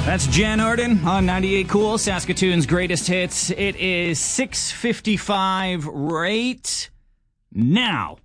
That's Jan Arden on 98 Cool, Saskatoon's greatest hits. It is 6:55 right now.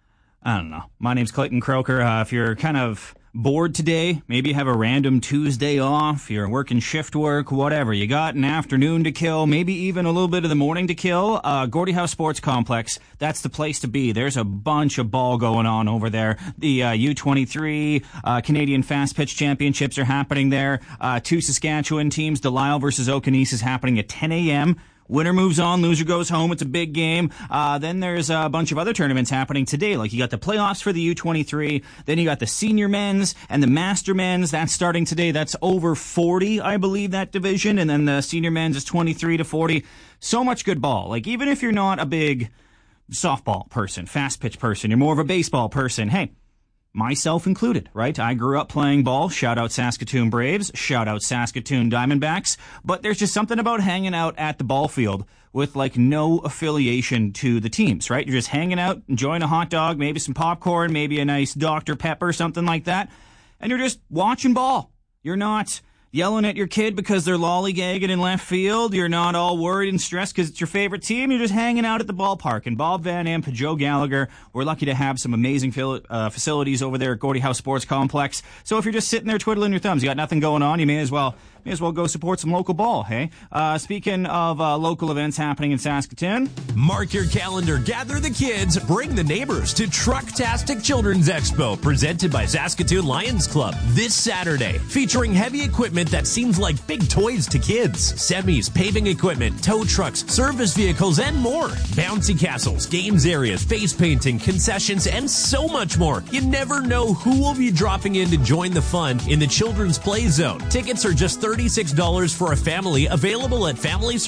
I don't know. My name's Clayton Croker. If you're kind of bored today, maybe you have a random Tuesday off, you're working shift work, whatever, you got an afternoon to kill, maybe even a little bit of the morning to kill, Gordie Howe Sports Complex, that's the place to be. There's a bunch of ball going on over there. The U23 Canadian Fast Pitch Championships are happening there. Two Saskatchewan teams, Delisle versus Okanese, is happening at 10 a.m., Winner moves on, loser goes home. It's a big game. Then there's a bunch of other tournaments happening today. Like you got the playoffs for the U23. Then you got the senior men's and the master men's. That's starting today. That's over 40, I believe, that division. And then the senior men's is 23 to 40. So much good ball. Like even if you're not a big softball person, fast pitch person, you're more of a baseball person. Hey, myself included, right? I grew up playing ball. Shout out Saskatoon Braves. Shout out Saskatoon Diamondbacks. But there's just something about hanging out at the ball field with like no affiliation to the teams, right? You're just hanging out, enjoying a hot dog, maybe some popcorn, maybe a nice Dr. Pepper, something like that. And you're just watching ball. You're not yelling at your kid because they're lollygagging in left field. You're not all worried and stressed because it's your favorite team. You're just hanging out at the ballpark. And Bob Van Imp, Joe Gallagher, we're lucky to have some amazing facilities over there at Gordie Howe Sports Complex. So if you're just sitting there twiddling your thumbs, you got nothing going on, you may as well go support some local ball, hey? Speaking of local events happening in Saskatoon. Mark your calendar, gather the kids, bring the neighbors to Trucktastic Children's Expo, presented by Saskatoon Lions Club this Saturday, featuring heavy equipment that seems like big toys to kids. Semis, paving equipment, tow trucks, service vehicles, and more. Bouncy castles, games areas, face painting, concessions, and so much more. You never know who will be dropping in to join the fun in the Children's Play Zone. Tickets are just $36 for a family, available at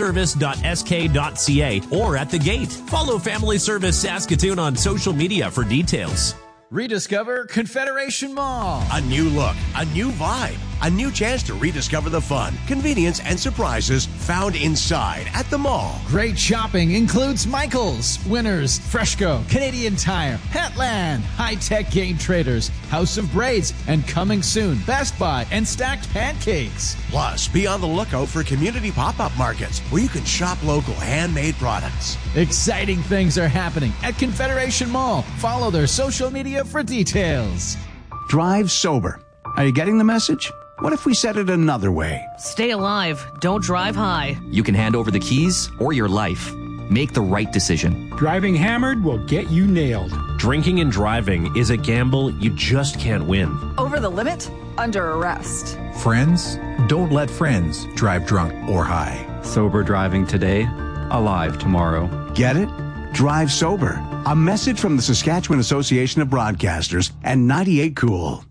familyservice.sk.ca or at the gate. Follow Family Service Saskatoon on social media for details. Rediscover Confederation Mall. A new look, a new vibe, a new chance to rediscover the fun, convenience, and surprises found inside at the mall. Great shopping includes Michaels, Winners, Freshco, Canadian Tire, Petland, High Tech Game Traders, House of Braids, and coming soon, Best Buy and Stacked Pancakes. Plus, be on the lookout for community pop-up markets where you can shop local handmade products. Exciting things are happening at Confederation Mall. Follow their social media for details. Drive sober. Are you getting the message? What if we said it another way? Stay alive. Don't drive high. You can hand over the keys or your life. Make the right decision. Driving hammered will get you nailed. Drinking and driving is a gamble you just can't win. Over the limit? Under arrest. Friends? Don't let friends drive drunk or high. Sober driving today, alive tomorrow. Get it? Drive sober. A message from the Saskatchewan Association of Broadcasters and 98 Cool.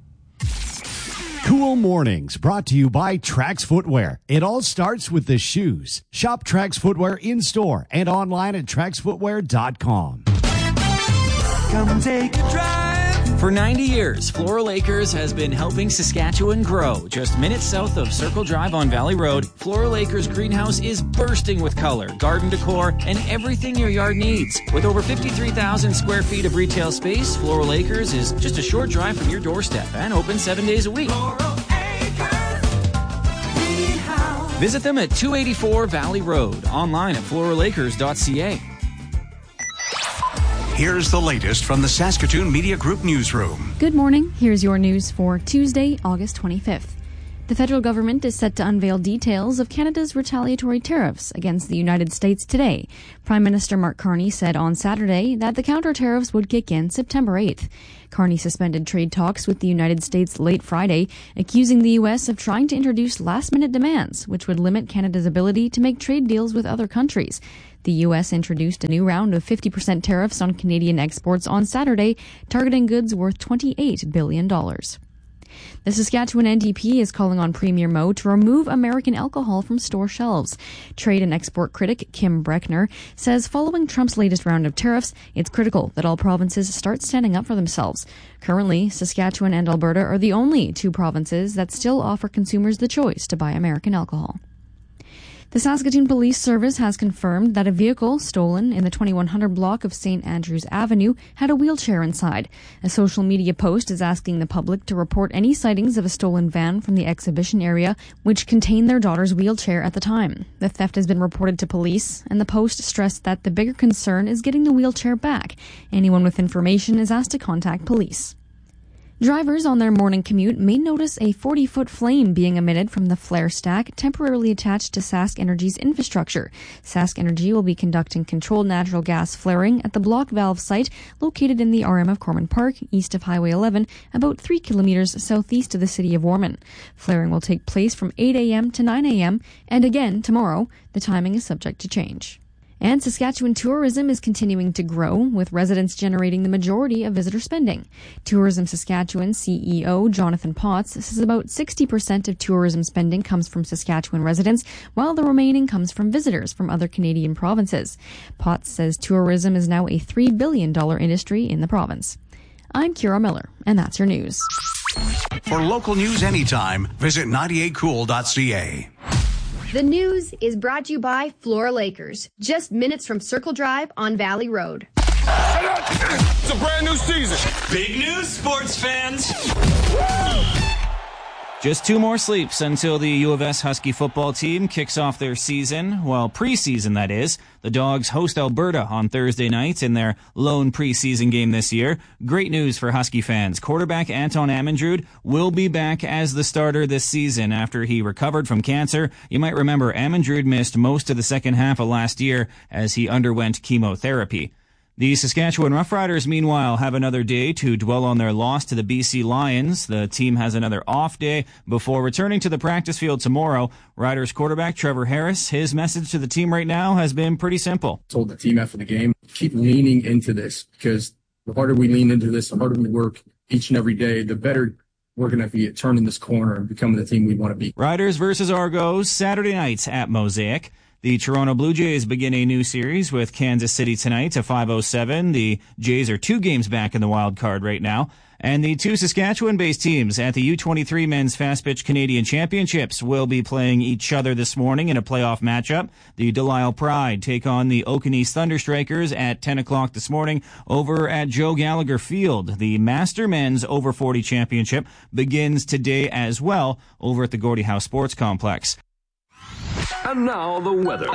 Cool Mornings, brought to you by Trax Footwear. It all starts with the shoes. Shop Trax Footwear in-store and online at traxfootwear.com. Come take a drive. For 90 years, Floral Acres has been helping Saskatchewan grow. Just minutes south of Circle Drive on Valley Road, Floral Acres Greenhouse is bursting with color, garden decor, and everything your yard needs. With over 53,000 square feet of retail space, Floral Acres is just a short drive from your doorstep and open 7 days a week. Visit them at 284 Valley Road, online at floralacres.ca. Here's the latest from the Saskatoon Media Group newsroom. Good morning. Here's your news for Tuesday, August 25th. The federal government is set to unveil details of Canada's retaliatory tariffs against the United States today. Prime Minister Mark Carney said on Saturday that the counter tariffs would kick in September 8th. Carney suspended trade talks with the United States late Friday, accusing the U.S. of trying to introduce last-minute demands, which would limit Canada's ability to make trade deals with other countries. The U.S. introduced a new round of 50% tariffs on Canadian exports on Saturday, targeting goods worth $28 billion. The Saskatchewan NDP is calling on Premier Moe to remove American alcohol from store shelves. Trade and export critic Kim Breckner says following Trump's latest round of tariffs, it's critical that all provinces start standing up for themselves. Currently, Saskatchewan and Alberta are the only two provinces that still offer consumers the choice to buy American alcohol. The Saskatoon Police Service has confirmed that a vehicle stolen in the 2100 block of St. Andrews Avenue had a wheelchair inside. A social media post is asking the public to report any sightings of a stolen van from the exhibition area which contained their daughter's wheelchair at the time. The theft has been reported to police, and the post stressed that the bigger concern is getting the wheelchair back. Anyone with information is asked to contact police. Drivers on their morning commute may notice a 40-foot flame being emitted from the flare stack temporarily attached to Sask Energy's infrastructure. Sask Energy will be conducting controlled natural gas flaring at the block valve site located in the RM of Corman Park, east of Highway 11, about 3 kilometers southeast of the city of Warman. Flaring will take place from 8 a.m. to 9 a.m. and again tomorrow. The timing is subject to change. And Saskatchewan tourism is continuing to grow, with residents generating the majority of visitor spending. Tourism Saskatchewan CEO Jonathan Potts says about 60% of tourism spending comes from Saskatchewan residents, while the remaining comes from visitors from other Canadian provinces. Potts says tourism is now a $3 billion industry in the province. I'm Kira Miller, and that's your news. For local news anytime, visit 98cool.ca. The news is brought to you by Flora Lakers, just minutes from Circle Drive on Valley Road. It's a brand new season. Big news, sports fans. Just 2 more sleeps until the U of S Husky football team kicks off their season. Well, preseason, that is. The Dogs host Alberta on Thursday night in their lone preseason game this year. Great news for Husky fans. Quarterback Anton Amendrud will be back as the starter this season after he recovered from cancer. You might remember Amendrud missed most of the second half of last year as he underwent chemotherapy. The Saskatchewan Roughriders, meanwhile, have another day to dwell on their loss to the BC Lions. The team has another off day before returning to the practice field tomorrow. Riders quarterback Trevor Harris, his message to the team right now has been pretty simple. I told the team after the game, keep leaning into this, because the harder we lean into this, the harder we work each and every day, the better we're going to be at turning this corner and becoming the team we want to be. Riders versus Argos, Saturday nights at Mosaic. The Toronto Blue Jays begin a new series with Kansas City tonight at 5:07. The Jays are 2 games back in the wild card right now. And the 2 Saskatchewan-based teams at the U23 Men's Fast Pitch Canadian Championships will be playing each other this morning in a playoff matchup. The Delisle Pride take on the Oaken East Thunderstrikers at 10 o'clock this morning over at Joe Gallagher Field. The Master Men's Over 40 Championship begins today as well over at the Gordie Howe Sports Complex. And now the weather.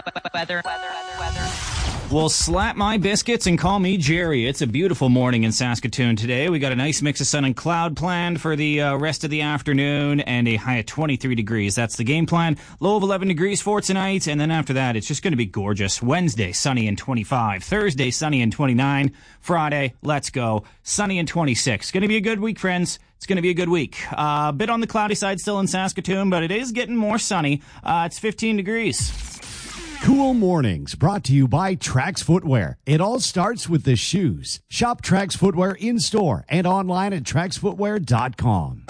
Well, slap my biscuits and call me Jerry. It's a beautiful morning in Saskatoon today. We got a nice mix of sun and cloud planned for the rest of the afternoon and a high of 23 degrees. That's the game plan. Low of 11 degrees for tonight. And then after that, it's just going to be gorgeous. Wednesday, sunny and 25. Thursday, sunny and 29. Friday, let's go. Sunny and 26. Going to be a good week, friends. It's going to be a good week. A bit on the cloudy side still in Saskatoon, but it is getting more sunny. It's 15 degrees. Cool Mornings, brought to you by Trax Footwear. It all starts with the shoes. Shop Trax Footwear in-store and online at traxfootwear.com.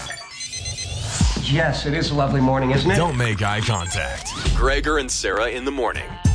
Yes, it is a lovely morning, isn't it? Don't make eye contact. Gregor and Sarah in the morning.